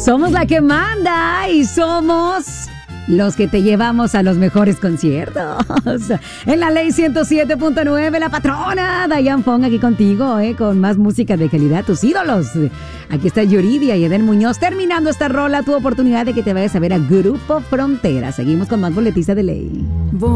Somos la que manda y somos los que te llevamos a los mejores conciertos. En la Ley 107.9, la patrona Dayan Fong aquí contigo, con más música de calidad, tus ídolos. Aquí está Yuridia y Eden Muñoz. Terminando esta rola, tu oportunidad de que te vayas a ver a Grupo Frontera. Seguimos con más Boletiza de Ley.